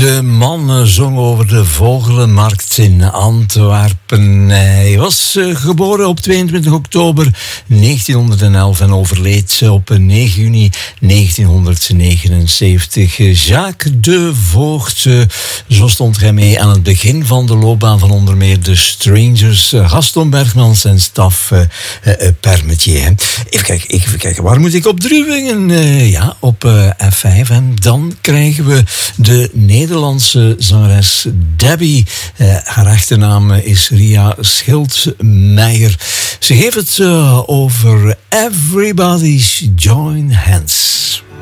De man zong over de Vogelenmarkt in Antwerpen. Hij was geboren op 22 oktober 1911 en overleed op 9 juni 1979. Jacques de Voogd, zo stond hij mee aan het begin van de loopbaan van onder meer de Strangers, Gaston Bergmans en Staf Permetier. Even kijken, waar moet ik op druwingen? Ja, op F5. En dan krijgen we de Nederlandse zangeres Debbie. Haar achternaam is Ria Schildmeijer. Ze heeft het over Everybody's Join Hands.